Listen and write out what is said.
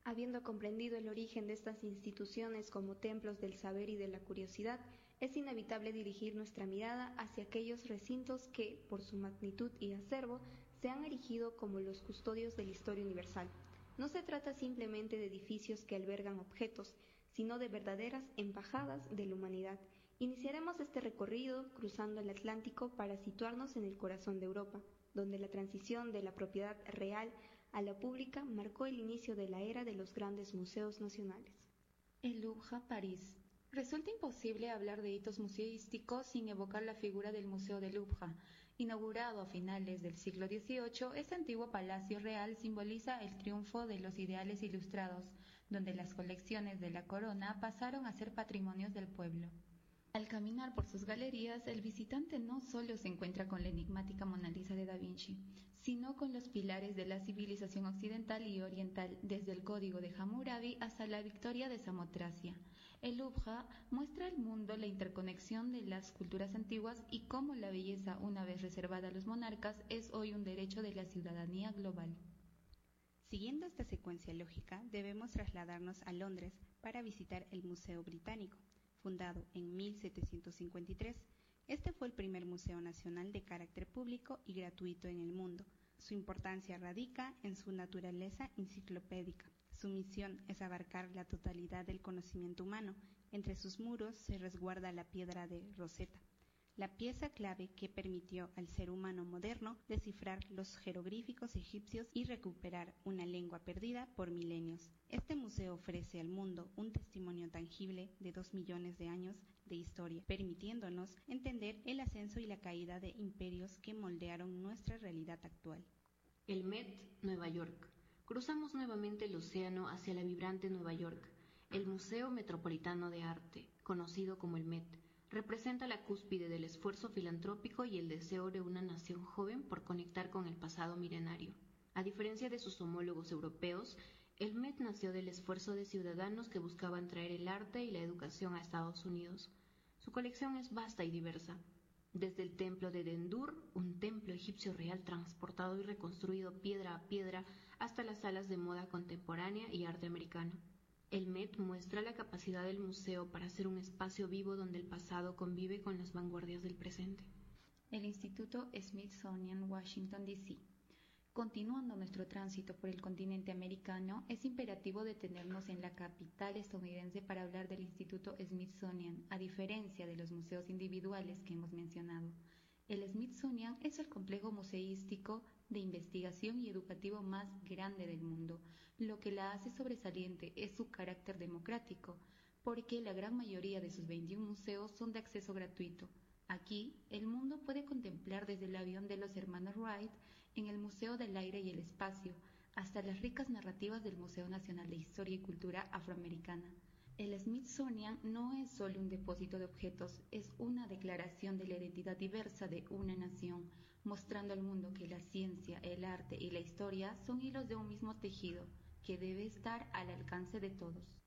Habiendo comprendido el origen de estas instituciones como templos del saber y de la curiosidad, es inevitable dirigir nuestra mirada hacia aquellos recintos que, por su magnitud y acervo, se han erigido como los custodios de la historia universal. No se trata simplemente de edificios que albergan objetos, sino de verdaderas embajadas de la humanidad. Iniciaremos este recorrido cruzando el Atlántico para situarnos en el corazón de Europa, donde la transición de la propiedad real a la pública marcó el inicio de la era de los grandes museos nacionales. El Louvre, París. Resulta imposible hablar de hitos museísticos sin evocar la figura del Museo del Louvre. Inaugurado a finales del siglo XVIII, este antiguo palacio real simboliza el triunfo de los ideales ilustrados, donde las colecciones de la corona pasaron a ser patrimonios del pueblo. Al caminar por sus galerías, el visitante no solo se encuentra con la enigmática Mona Lisa de Da Vinci, sino con los pilares de la civilización occidental y oriental, desde el Código de Hammurabi hasta la Victoria de Samotracia. El Louvre muestra al mundo la interconexión de las culturas antiguas y cómo la belleza, una vez reservada a los monarcas, es hoy un derecho de la ciudadanía global. Siguiendo esta secuencia lógica, debemos trasladarnos a Londres para visitar el Museo Británico. Fundado en 1753, este fue el primer museo nacional de carácter público y gratuito en el mundo. Su importancia radica en su naturaleza enciclopédica. Su misión es abarcar la totalidad del conocimiento humano. Entre sus muros se resguarda la piedra de Rosetta, la pieza clave que permitió al ser humano moderno descifrar los jeroglíficos egipcios y recuperar una lengua perdida por milenios. Este museo ofrece al mundo un testimonio tangible de 2 millones de años de historia, permitiéndonos entender el ascenso y la caída de imperios que moldearon nuestra realidad actual. El Met, Nueva York. Cruzamos nuevamente el océano hacia la vibrante Nueva York. El Museo Metropolitano de Arte, conocido como el Met, representa la cúspide del esfuerzo filantrópico y el deseo de una nación joven por conectar con el pasado milenario. A diferencia de sus homólogos europeos, el Met nació del esfuerzo de ciudadanos que buscaban traer el arte y la educación a Estados Unidos. Su colección es vasta y diversa. Desde el templo de Dendur, un templo egipcio real transportado y reconstruido piedra a piedra, hasta las salas de moda contemporánea y arte americano. El Met muestra la capacidad del museo para ser un espacio vivo donde el pasado convive con las vanguardias del presente. El Instituto Smithsonian, Washington, D.C. Continuando nuestro tránsito por el continente americano, es imperativo detenernos en la capital estadounidense para hablar del Instituto Smithsonian, a diferencia de los museos individuales que hemos mencionado. El Smithsonian es el complejo museístico de investigación y educativo más grande del mundo. Lo que la hace sobresaliente es su carácter democrático, porque la gran mayoría de sus 21 museos son de acceso gratuito. Aquí, el mundo puede contemplar desde el avión de los hermanos Wright en el Museo del Aire y el Espacio, hasta las ricas narrativas del Museo Nacional de Historia y Cultura Afroamericana. El Smithsonian no es solo un depósito de objetos, es una declaración de la identidad diversa de una nación, mostrando al mundo que la ciencia, el arte y la historia son hilos de un mismo tejido, que debe estar al alcance de todos.